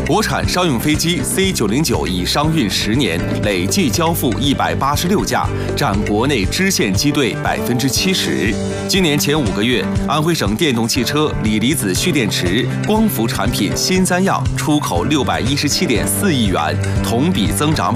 国产商用飞机 C909已商运10年，累计交付186架，占国内支线机队70%。今年前5个月，安徽省电动汽车锂离子蓄电池、光伏产品新3样出口617.4亿元，同比增长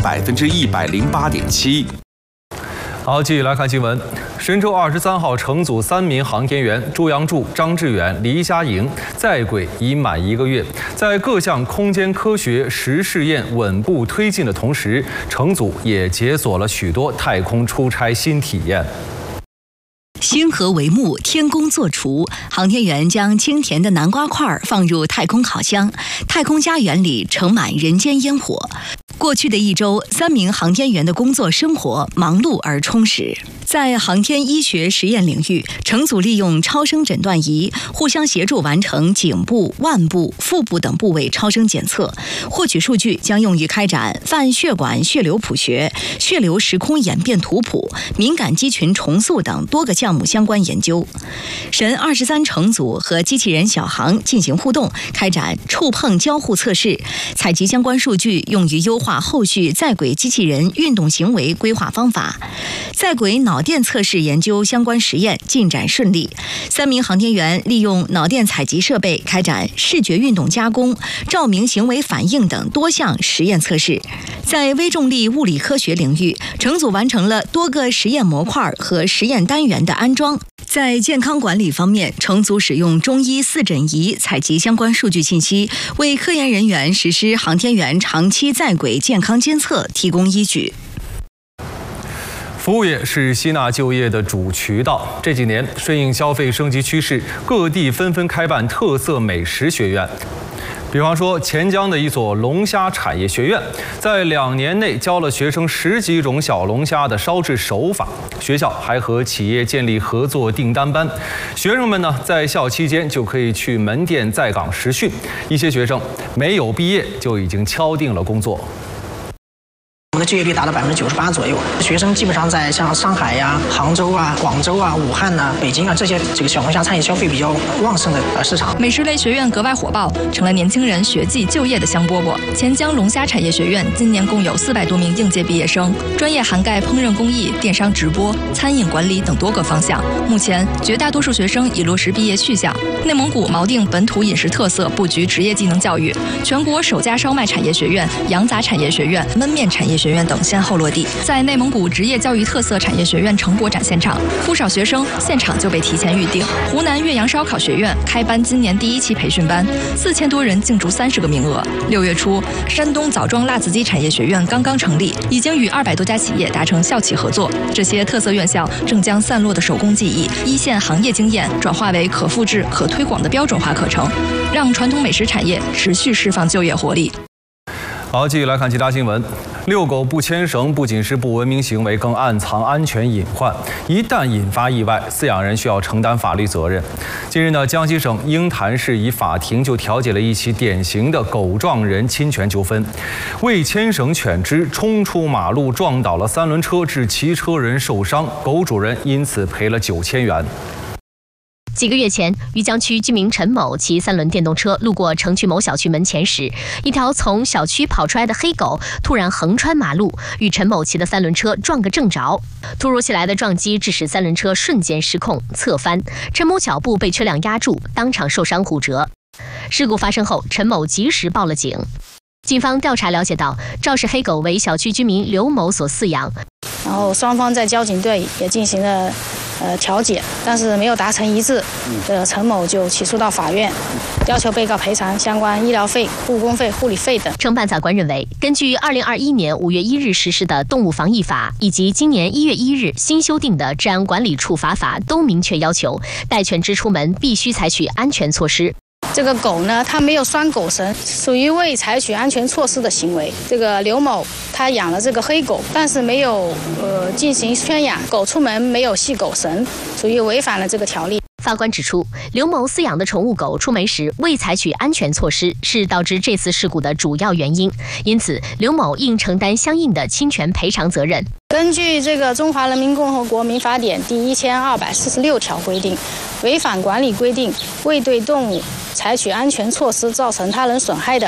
108.7%。 好，继续来看新闻。神舟23号乘组3名航天员朱杨柱、张志远、黎佳莹在轨已满1个月，在各项空间科学实试验稳步推进的同时，乘组也解锁了许多太空出差新体验。 星河帷幕，天宫坐厨，航天员将清甜的南瓜块放入太空烤箱，太空家园里盛满人间烟火。过去的1周，3名航天员的工作生活忙碌而充实。在航天医学实验领域，乘组利用超声诊断仪互相协助完成颈部、腕部、腹部等部位超声检测，获取数据将用于开展泛血管血流谱学、血流时空演变图谱、敏感肌群重塑等多个项目相关研究。神23乘组和机器人小航进行互动，开展触碰交互测试，采集相关数据用于优化后续在轨机器人运动行为规划方法。在轨脑电测试研究相关实验进展顺利，3名航天员利用脑电采集设备开展视觉运动加工、照明行为反应等多项实验测试。在微重力物理科学领域，乘组完成了多个实验模块和实验单元的安装。在健康管理方面，乘组使用中医4诊仪采集相关数据信息，为科研人员实施航天员长期在轨健康监测提供依据。 服务业是吸纳就业的主渠道。这几年，顺应消费升级趋势，各地纷纷开办特色美食学院。比方说，钱江的一所龙虾产业学院，在2年内教了学生10几种小龙虾的烧制手法。学校还和企业建立合作订单班，学生们呢在校期间就可以去门店在岗实训。一些学生没有毕业就已经敲定了工作。 我们的就业率达到98%左右，学生基本上在像上海呀、杭州啊、广州啊、武汉呐、北京啊这个小龙虾餐饮消费比较旺盛的市场。 美食类学院格外火爆，成了年轻人学技就业的香饽饽。钱江龙虾产业学院今年共有400多名应届毕业生，专业涵盖烹饪工艺、电商直播、餐饮管理等多个方向。目前，绝大多数学生已落实毕业去向。内蒙古锚定本土饮食特色，布局职业技能教育，全国首家烧麦产业学院、羊杂产业学院、焖面产业学院等先后落地。在内蒙古职业教育特色产业学院成果展现场，不少学生现场就被提前预定。湖南岳阳烧烤学院开班今年第1期培训班，4000多人竞逐30个名额。6月初，山东枣庄辣子鸡产业学院刚刚成立，已经与200多家企业达成校企合作。这些特色院校正将散落的手工技艺、一线行业经验转化为可复制、可推广的标准化课程，让传统美食产业持续释放就业活力。 好，继续来看其他新闻。遛狗不牵绳不仅是不文明行为，更暗藏安全隐患。一旦引发意外，饲养人需要承担法律责任。近日呢，江西省鹰潭市一法庭就调解了一起典型的狗撞人侵权纠纷。未牵绳犬只冲出马路撞倒了3轮车，致骑车人受伤，狗主人因此赔了9000元。 几个月前，余江区居民陈某骑3轮电动车路过城区某小区门前时，一条从小区跑出来的黑狗突然横穿马路，与陈某骑的3轮车撞个正着。突如其来的撞击致使3轮车瞬间失控侧翻，陈某脚部被车辆压住，当场受伤骨折。事故发生后，陈某及时报了警。警方调查了解到，肇事黑狗为小区居民刘某所饲养。 然后双方在交警队也进行了调解，但是没有达成一致，陈某就起诉到法院，要求被告赔偿相关医疗费、护工费、护理费等。 承办法官认为，根据2021年5月1日实施的动物防疫法，以及今年1月1日新修订的治安管理处罚法，都明确要求带犬只出门必须采取安全措施。 这个狗呢，它没有拴狗绳，属于未采取安全措施的行为。这个刘某他养了这个黑狗，但是没有进行圈养，狗出门没有系狗绳，属于违反了这个条例。 法官指出，刘某饲养的宠物狗出门时未采取安全措施，是导致这次事故的主要原因，因此刘某应承担相应的侵权赔偿责任。 根据这个《中华人民共和国民法典》第1246条规定，违反管理规定，未对动物采取安全措施造成他人损害的，